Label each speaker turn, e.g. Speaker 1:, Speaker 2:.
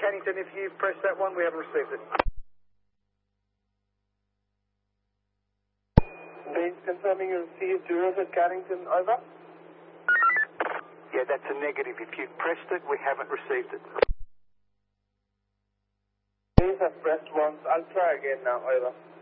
Speaker 1: Cannington, if you've pressed that one, we haven't received it.
Speaker 2: Base confirming you received yours at Cannington, over.
Speaker 1: Yeah, that's a negative. If you've pressed it, we haven't received it.
Speaker 2: Base have pressed once. I'll try again now, over.